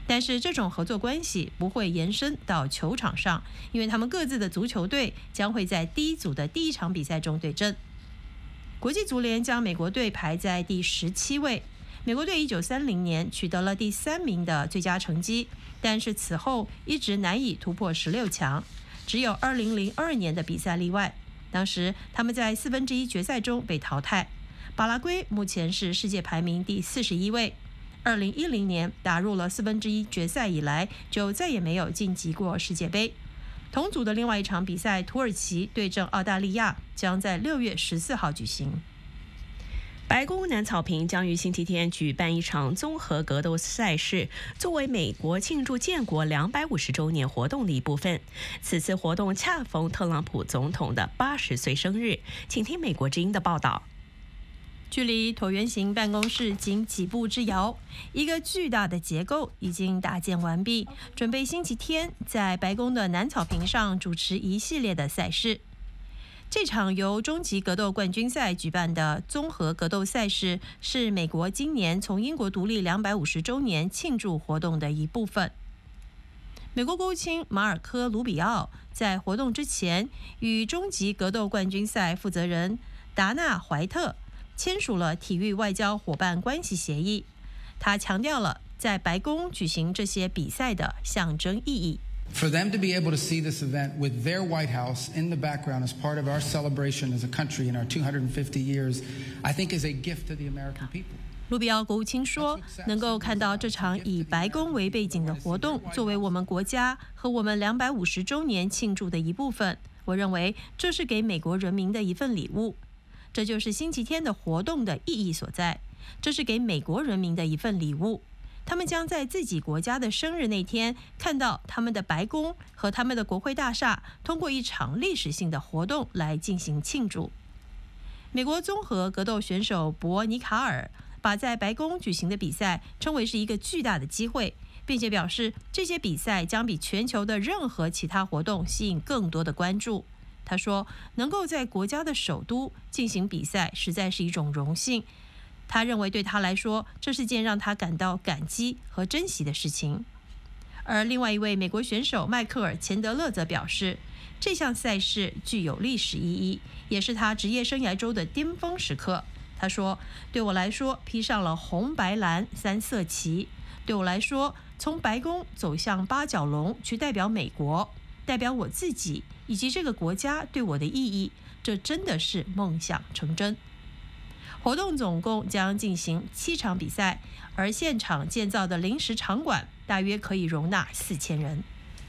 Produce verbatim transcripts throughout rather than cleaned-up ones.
但是这种合作关系不会延伸到球场上，因为他们各自的足球队将会在第一组的第一场比赛中对阵。国际足联将美国队排在第十七位。美国队一九三零年取得了第三名的最佳成绩，但是此后一直难以突破十六强，只有二零零二年的比赛例外。当时他们在四分之一决赛中被淘汰。巴拉圭目前是世界排名第四十一位。二零一零年打入了四分之一决赛以来，就再也没有晋级过世界杯。同组的另外一场比赛，土耳其对阵澳大利亚，将在六月十四号举行。 白宫南草坪将于星期天举办一场综合格斗赛事，作为美国庆祝建国两百五十周年活动的一部分。此次活动恰逢特朗普总统的八十岁生日。请听美国之音的报道。 距离椭圆形办公室仅几步之遥，一个巨大的结构已经搭建完毕，准备星期天在白宫的南草坪上主持一系列的赛事。这场由终极格斗冠军赛举办的综合格斗赛事，是美国今年从英国独立两百五十周年庆祝活动的一部分。美国国务卿马尔科·卢比奥在活动之前与终极格斗冠军赛负责人达纳·怀特签署了体育外交伙伴关系协议。他强调了在白宫举行这些比赛的象征意义。 For them to be able to see this event with their White House in the background as part of our celebration as a country in our two hundred fifty years, I think is a gift to the American people. 卢比奥国务卿说，能够看到这场以白宫为背景的活动作为我们国家和我们两百五十周年庆祝的一部分，我认为这是给美国人民的一份礼物。这就是星期天的活动的意义所在，这是给美国人民的一份礼物。他们将在自己国家的生日那天看到他们的白宫和他们的国会大厦通过一场历史性的活动来进行庆祝。美国综合格斗选手博尼卡尔把在白宫举行的比赛称为是一个巨大的机会，并且表示这些比赛将比全球的任何其他活动吸引更多的关注。他说，能够在国家的首都进行比赛实在是一种荣幸。他认为对他来说，这是件让他感到感激和珍惜的事情。而另外一位美国选手迈克尔·钱德勒则表示，这项赛事具有历史意义，也是他职业生涯中的巅峰时刻。他说，对我来说，披上了红白蓝三色旗，对我来说，从白宫走向八角笼去代表美国，代表我自己以及这个国家对我的意义，这真的是梦想成真。活动总共将进行七场比赛，而现场建造的临时场馆大约可以容纳四千人。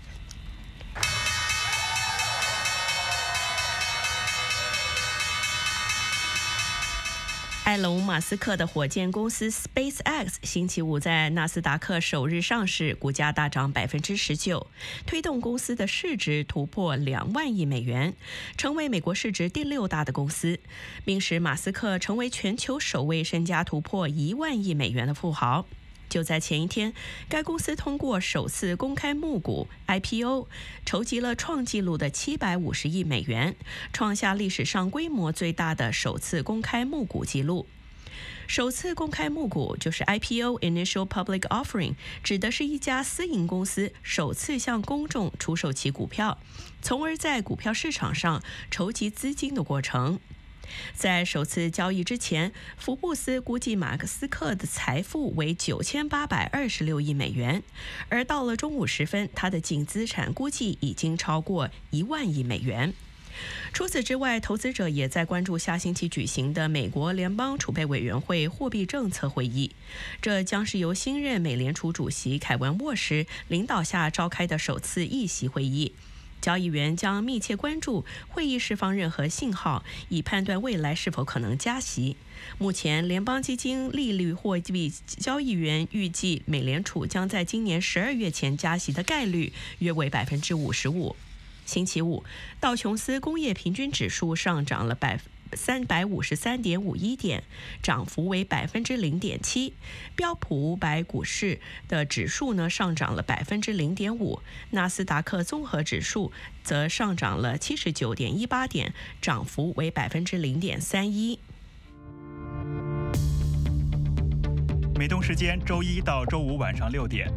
埃隆·马斯克的火箭公司 SpaceX 星期五在纳斯达克首日上市，股价大涨百分之十九，推动公司的市值突破两万亿美元，成为美国市值第六大的公司，并使马斯克成为全球首位身家突破一万亿美元的富豪。就在前一天，该公司通过首次公开募股 I P O， 筹集了创纪录的七百五十亿美元，创下历史上规模最大的首次公开募股纪录。首次公开募股就是 I P O Initial Public Offering， 指的是一家私营公司首次向公众出售其股票，从而在股票市场上筹集资金的过程。在首次交易之前，福布斯估计马斯克的财富为九千八百二十六亿美元，而到了中午时分，他的净资产估计已经超过一万亿美元。除此之外，投资者也在关注下星期举行的美国联邦储备委员会货币政策会议，这将是由新任美联储主席凯文·沃什领导下召开的首次议息会议。交易员将密切关注会议释放任何信号，以判断未来是否可能加息。目前，联邦基金利率货币交易员预计美联储将在今年十二月前加息的概率约为百分之五十五。星期五，道琼斯工业平均指数上涨了百三百五十三点五一点，涨幅为百分之零点七。标普五百股市的指数呢上涨了百分之零点五，纳斯达克综合指数则上涨了七十九点一八点，涨幅为百分之零点三一。 美东时间周一到周五晚上六点。